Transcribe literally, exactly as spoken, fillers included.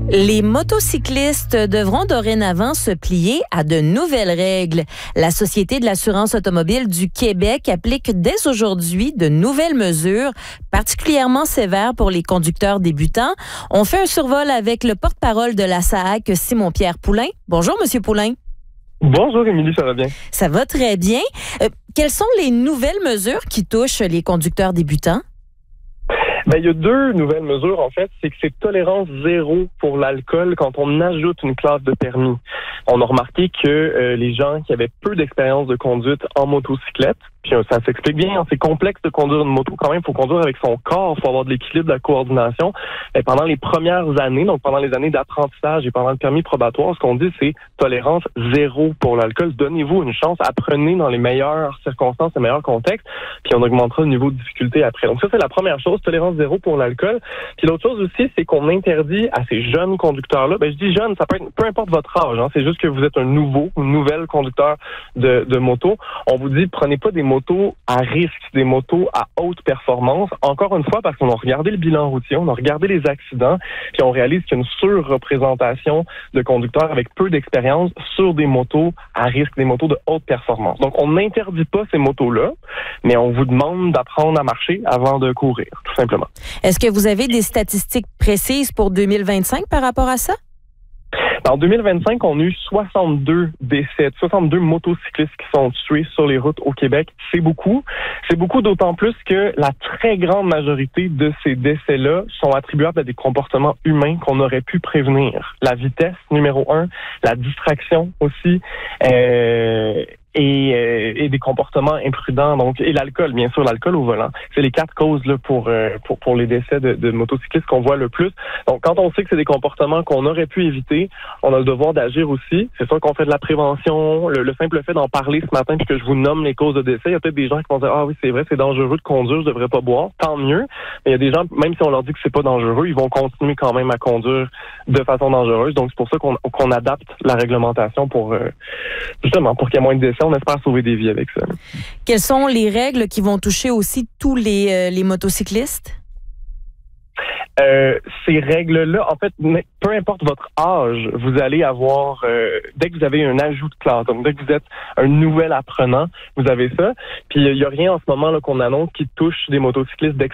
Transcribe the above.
Les motocyclistes devront dorénavant se plier à de nouvelles règles. La Société de l'assurance automobile du Québec applique dès aujourd'hui de nouvelles mesures, particulièrement sévères pour les conducteurs débutants. On fait un survol avec le porte-parole de la S A A C, Simon-Pierre Poulain. Bonjour, Monsieur Poulain. Bonjour, Émilie, ça va bien? Ça va très bien. Euh, quelles sont les nouvelles mesures qui touchent les conducteurs débutants? Ben, il y a deux nouvelles mesures, en fait. C'est que c'est tolérance zéro pour l'alcool quand on ajoute une classe de permis. On a remarqué que euh, les gens qui avaient peu d'expérience de conduite en motocyclette, puis euh, ça s'explique bien, hein, c'est complexe de conduire une moto quand même, il faut conduire avec son corps, il faut avoir de l'équilibre, de la coordination. Et pendant les premières années, donc pendant les années d'apprentissage et pendant le permis probatoire, ce qu'on dit, c'est tolérance zéro pour l'alcool. Donnez-vous une chance, apprenez dans les meilleures circonstances, les meilleurs contextes, puis on augmentera le niveau de difficulté après. Donc ça, c'est la première chose, tolérance zéro pour l'alcool. Puis l'autre chose aussi, c'est qu'on interdit à ces jeunes conducteurs-là, ben je dis jeunes, ça peut être peu importe votre âge, hein, c'est juste que vous êtes un nouveau, une nouvelle conducteur de, de moto. On vous dit, prenez pas des motos à risque, des motos à haute performance. Encore une fois, parce qu'on a regardé le bilan routier, on a regardé les accidents, puis on réalise qu'il y a une surreprésentation de conducteurs avec peu d'expérience sur des motos à risque, des motos de haute performance. Donc, on n'interdit pas ces motos-là, mais on vous demande d'apprendre à marcher avant de courir, tout simplement. Est-ce que vous avez des statistiques précises pour deux mille vingt-cinq par rapport à ça? En deux mille vingt-cinq, on a eu soixante-deux décès, soixante-deux motocyclistes qui sont tués sur les routes au Québec. C'est beaucoup. C'est beaucoup d'autant plus que la très grande majorité de ces décès-là sont attribuables à des comportements humains qu'on aurait pu prévenir. La vitesse, numéro un, la distraction aussi, euh, et, euh, et des comportements imprudents, donc et l'alcool, bien sûr, l'alcool au volant. C'est les quatre causes là pour euh, pour pour les décès de, de motocyclistes qu'on voit le plus. Donc, quand on sait que c'est des comportements qu'on aurait pu éviter, on a le devoir d'agir aussi. C'est sûr qu'on fait de la prévention. Le, le simple fait d'en parler ce matin puis que je vous nomme les causes de décès, il y a peut-être des gens qui vont dire ah oui c'est vrai c'est dangereux de conduire, je devrais pas boire. Tant mieux. Mais il y a des gens même si on leur dit que c'est pas dangereux, ils vont continuer quand même à conduire de façon dangereuse. Donc c'est pour ça qu'on qu'on adapte la réglementation pour euh, justement pour qu'il y ait moins de décès. On espère sauver des vies avec ça. Quelles sont les règles qui vont toucher aussi tous les, euh, les motocyclistes? Euh, ces règles-là, en fait, peu importe votre âge, vous allez avoir, euh, dès que vous avez un ajout de classe, donc dès que vous êtes un nouvel apprenant, vous avez ça. Puis il n'y a rien en ce moment là qu'on annonce qui touche des motocyclistes d'expérience.